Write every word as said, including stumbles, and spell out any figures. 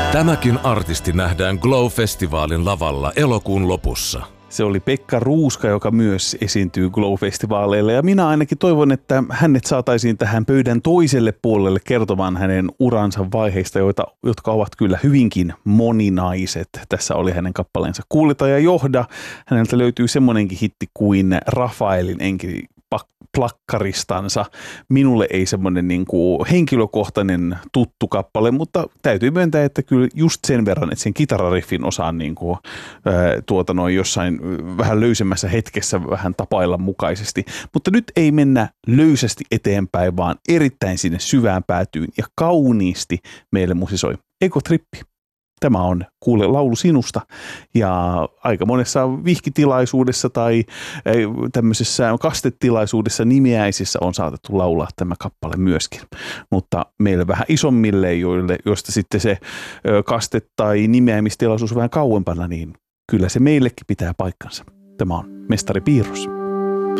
Tämäkin artisti nähdään Glow-festivaalin lavalla elokuun lopussa. Se oli Pekka Ruuska, joka myös esiintyy Glow-festivaaleilla, ja minä ainakin toivon, että hänet saataisiin tähän pöydän toiselle puolelle kertomaan hänen uransa vaiheista, joita, jotka ovat kyllä hyvinkin moninaiset. Tässä oli hänen kappaleensa Kuuleta ja johda. Häneltä löytyy semmoinenkin hitti kuin Rafaelin enkeli plakkaristansa. Minulle ei semmoinen niin kuin henkilökohtainen tuttu kappale, mutta täytyy myöntää, että kyllä just sen verran, että sen kitarariffin osaan niin kuin, ää, tuota noin jossain vähän löysemmässä hetkessä vähän tapailla mukaisesti. Mutta nyt ei mennä löysästi eteenpäin, vaan erittäin sinne syvään päätyyn ja kauniisti meille musisoi Egotrippi. Tämä on Kuule laulu sinusta, ja aika monessa vihkitilaisuudessa tai tämmöisessä kastetilaisuudessa nimiäisissä on saatettu laulaa tämä kappale myöskin. Mutta meille vähän isommille, joille, joista sitten se kaste- tai nimeämistilaisuus vähän kauempana, niin kyllä se meillekin pitää paikkansa. Tämä on Mestari Piirros.